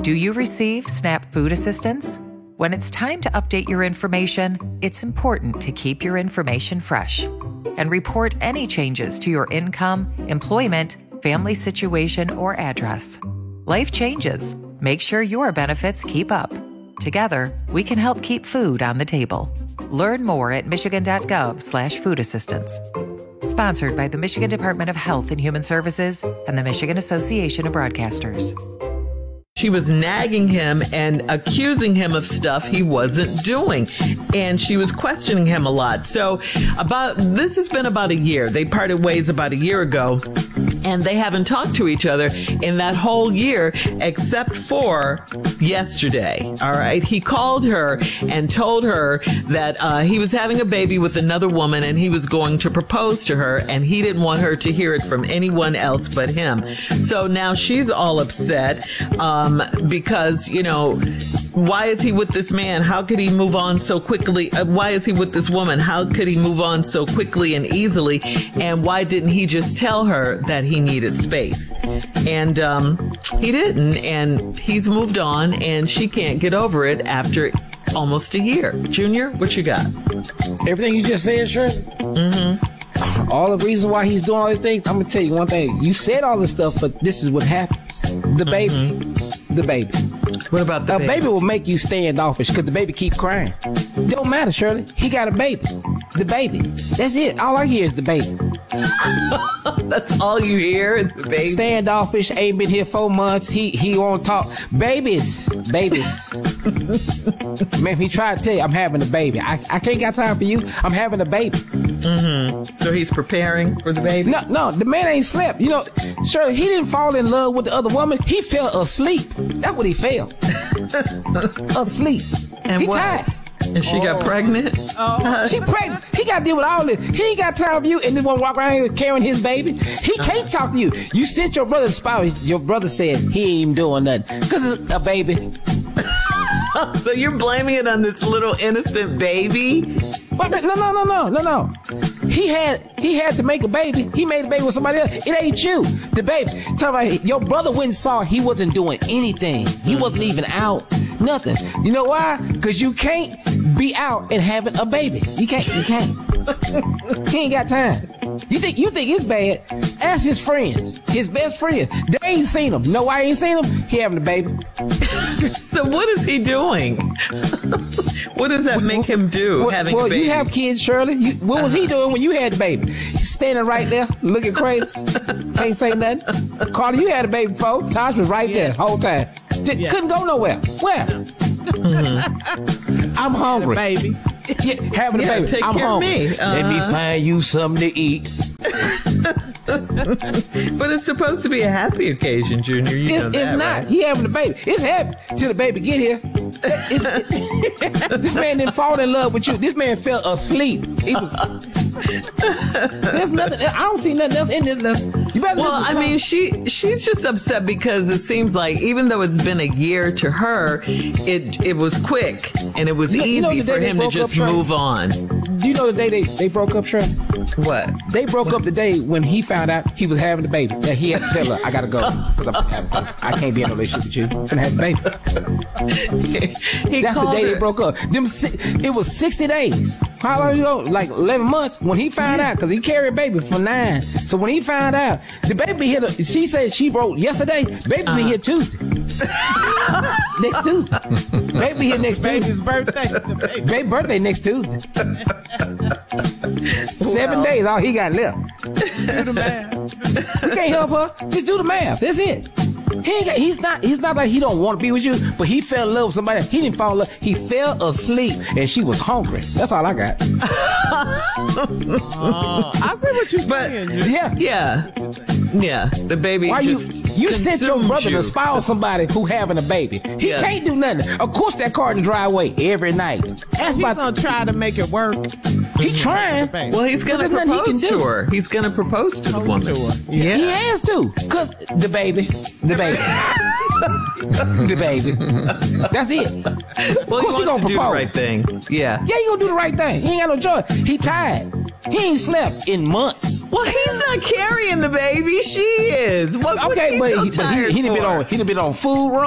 Do you receive SNAP food assistance? When it's time to update your information, it's important to keep your information fresh and report any changes to your income, employment, family situation, or address. Life changes. Make sure your benefits keep up. Together, we can help keep food on the table. Learn more at michigan.gov/food assistance. Sponsored by the Michigan Department of Health and Human Services and the Michigan Association of Broadcasters. She was nagging him and accusing him of stuff he wasn't doing. And she was questioning him a lot. So this has been about a year. They parted ways about a year ago. And they haven't talked to each other in that whole year except for yesterday. All right. He called her and told her that he was having a baby with another woman and he was going to propose to her. And he didn't want her to hear it from anyone else but him. So now she's all upset. Because, why is he with this man? How could he move on so quickly? Why is he with this woman? How could he move on so quickly and easily? And why didn't he just tell her that he needed space? And he didn't. And he's moved on and she can't get over it after almost a year. Junior, what you got? Everything you just said, Shirley? Mm-hmm. All the reasons why he's doing all these things, I'm going to tell you one thing. You said all this stuff, but this is what happens. The baby. Mm-hmm. The baby. What about the baby? A baby will make you standoffish because the baby keep crying. Don't matter, Shirley. He got a baby. The baby. That's it. All I hear is the baby. That's all you hear is the baby. Standoffish. Ain't been here 4 months. He won't talk. Babies. Man, he tried to tell you, I'm having a baby. I can't got time for you. I'm having a baby. Mm-hmm. So he's preparing for the baby? No, the man ain't slept. Shirley, he didn't fall in love with the other woman. He fell asleep. That's what he fell. Asleep. And he what? tired. And she got pregnant? She pregnant. He got to deal with all this. He ain't got time for you and then want to walk around here carrying his baby. He can't talk to you. You sent your brother's spouse. Your brother said he ain't even doing nothing because it's a baby. So you're blaming it on this little innocent baby? No. He had to make a baby. He made a baby with somebody else. It ain't you. The baby. Tell me, your brother went and saw he wasn't doing anything. He wasn't even out. Nothing. You know why? Because you can't be out and having a baby. You can't. He ain't got time. You think it's bad? Ask his friends, his best friends. They ain't seen him. You know why he ain't seen him? He having a baby. So what is he doing? What does that make him do, having a baby? Well, you have kids, Shirley. What was he doing when you had the baby? He's standing right there, looking crazy. Can't say nothing. Carla, you had a baby before. Taj was right there the whole time. Couldn't go nowhere. Where? I'm hungry. Baby. Yeah, having a baby. Take I'm care hungry. of me. Let me find you something to eat. But it's supposed to be a happy occasion, Junior. It's not. Right? He having a baby. It's happy till the baby get here. This man didn't fall in love with you. This man fell asleep. There's nothing. I don't see nothing else in this. You better. Well, I mean, she's just upset because it seems like even though it's been a year to her, it was quick and it was easy for him to just move on. Do you know the day they broke up, Trey? What? They broke up the day when he found out he was having the baby. That he had to tell her, I gotta go because I can't be in a relationship with you. I'm gonna have the baby. That's the day they broke up. It was 60 days. How long ago? Like 11 months when he found out, because he carried a baby for 9. So when he found out, the baby hit her. She said she wrote yesterday. Baby be here Tuesday. Next Tuesday. Baby here next Tuesday. Baby's birthday. Baby birthday next Tuesday. 7 days, all he got left. Do the math. You can't help her. Just do the math. That's it. He's not like he don't want to be with you, but he fell in love with somebody. He didn't fall in love. He fell asleep and she was hungry. That's all I got. I see what you're saying. Yeah. The baby. Why you sent your brother to spoil somebody who having a baby? He can't do nothing. Of course, that car in the driveway every night. He's gonna try to make it work. He trying. Well, he's gonna propose to her. He's gonna propose to the woman. Yeah. He has to, cause the baby. The baby. That's it. Well, of course he gonna propose. Do the right thing. Yeah. Yeah, he gonna do the right thing. He ain't got no joy. He tired. He ain't slept in months. Well, he's not carrying the baby. She is. What? Okay, What but he done been on food run.